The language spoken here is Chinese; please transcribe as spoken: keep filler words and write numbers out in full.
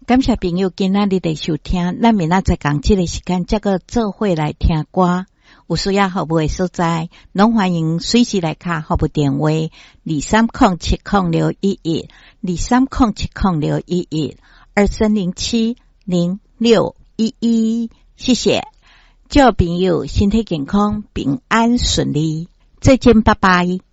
感谢朋友今仔日的收听，咱明仔载讲这个时间，再个做伙来听歌。有需要服务的所在，拢欢迎随时来卡服务电话二三零七零六一一二三零七零六一一二三零七零六一一，谢谢。祝朋友身体健康，平安顺利，再见，拜拜。